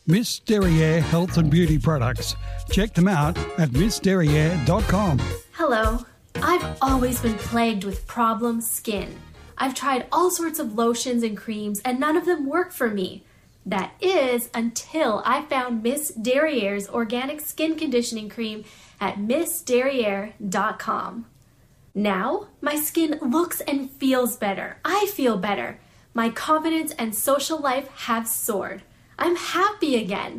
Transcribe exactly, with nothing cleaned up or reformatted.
Miss Derriere Health and Beauty Products. Check them out at miss derriere dot com. Hello. I've always been plagued with problem skin. I've tried all sorts of lotions and creams and none of them work for me. That is until I found Miss Derriere's organic skin conditioning cream at miss derriere dot com. Now, my skin looks and feels better. I feel better. My confidence and social life have soared. I'm happy again.